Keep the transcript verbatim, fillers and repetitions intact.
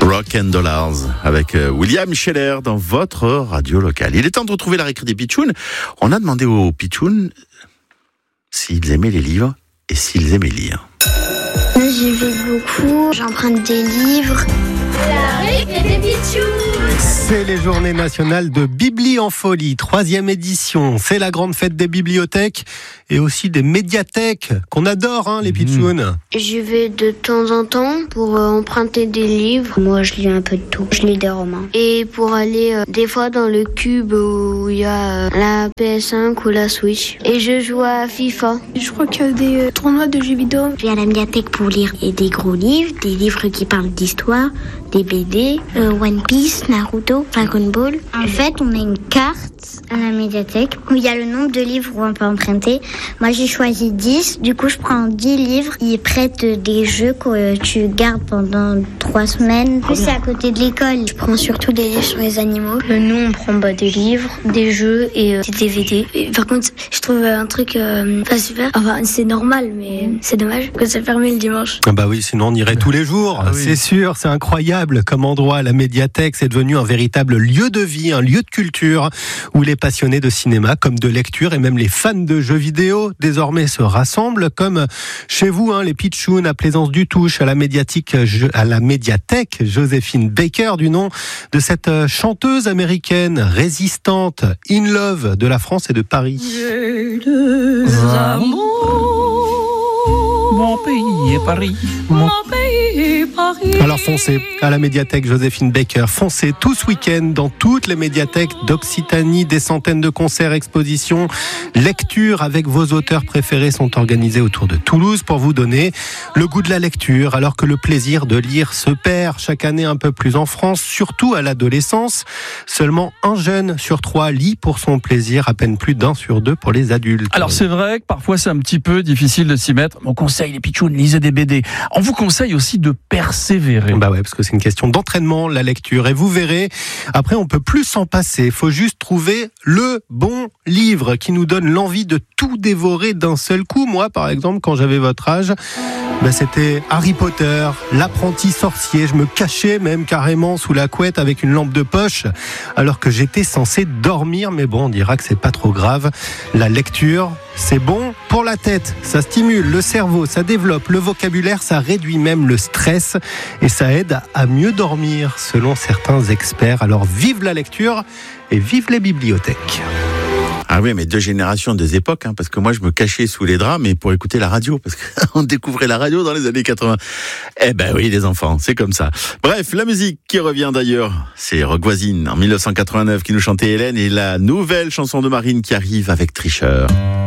Rock and Dollars avec William Scheller dans votre radio locale. Il est temps de retrouver la récré des Pitchouns. On a demandé aux Pitchouns s'ils aimaient les livres et s'ils aimaient lire. J'y vais beaucoup, j'emprunte des livres. La récré des Pitchouns. C'est les journées nationales de Bibli en folie, troisième édition. C'est la grande fête des bibliothèques et aussi des médiathèques qu'on adore, hein, les Pitchouns. Mmh. J'y vais de temps en temps pour euh, emprunter des livres. Moi, je lis un peu de tout. Je lis des romans. Et pour aller euh, des fois dans le cube où il y a euh, la P S cinq ou la Switch. Et je joue à FIFA. Je crois qu'il y a des euh, tournois de jeux vidéo. Je vais à la médiathèque pour lire et des gros livres, des livres qui parlent d'histoire, des B D, euh, One Piece, Naruto, Dragon Ball. En fait, on a une carte à la médiathèque où il y a le nombre de livres où on peut emprunter. Moi, j'ai choisi dix. Du coup, je prends dix livres. Ils prêtent des jeux que tu gardes pendant trois semaines. Plus, c'est à côté de l'école. Je prends surtout des livres sur les animaux. Euh, nous, on prend bah, des livres, des jeux et euh, des D V D. Et, par contre, je trouve euh, un truc euh, pas super. Enfin, c'est normal, mais c'est dommage que ça ferme le dimanche. Ah bah oui, sinon on irait tous les jours. Ah oui. C'est sûr, c'est incroyable comme endroit. La médiathèque, c'est devenu un véritable lieu de vie, un lieu de culture où les passionnés de cinéma comme de lecture et même les fans de jeux vidéo désormais se rassemblent comme chez vous, hein, les Pitchouns à Plaisance du Touche, à la médiathèque, à la médiathèque Joséphine Baker, du nom de cette chanteuse américaine résistante, in love de la France et de Paris. J'ai deux amours, mon pays est Paris, mon pays est Paris. Alors foncez à la médiathèque Joséphine Baker, foncez tout ce week-end dans toutes les médiathèques d'Occitanie. Des centaines de concerts, expositions, lectures avec vos auteurs préférés sont organisés autour de Toulouse pour vous donner le goût de la lecture, alors que le plaisir de lire se perd chaque année un peu plus en France, surtout à l'adolescence. Seulement un jeune sur trois lit pour son plaisir, à peine plus d'un sur deux pour les adultes. Alors c'est vrai que parfois c'est un petit peu difficile de s'y mettre. On conseille les Pitchouns, lisez des B D. On vous conseille aussi de persévérer. Bah ouais, parce que c'est une question d'entraînement, la lecture. Et vous verrez, après on peut plus s'en passer. Il faut juste trouver le bon livre qui nous donne l'envie de tout dévorer d'un seul coup. Moi, par exemple, quand j'avais votre âge, bah c'était Harry Potter, l'apprenti sorcier. Je me cachais même carrément sous la couette avec une lampe de poche, alors que j'étais censé dormir. Mais bon, on dira que c'est pas trop grave. La lecture, c'est bon pour la tête. Ça stimule le cerveau, ça développe le vocabulaire, ça réduit même le stress et ça aide à mieux dormir, selon certains experts. Alors vive la lecture et vive les bibliothèques. Ah oui, mais deux générations, deux époques, hein, parce que moi je me cachais sous les draps, mais pour écouter la radio, parce qu'on découvrait la radio dans les années quatre-vingts. Eh ben oui, les enfants, c'est comme ça. Bref, la musique qui revient d'ailleurs, c'est Rock Voisine en mille neuf cent quatre-vingt-neuf qui nous chantait Hélène, et la nouvelle chanson de Marine qui arrive avec Tricheur.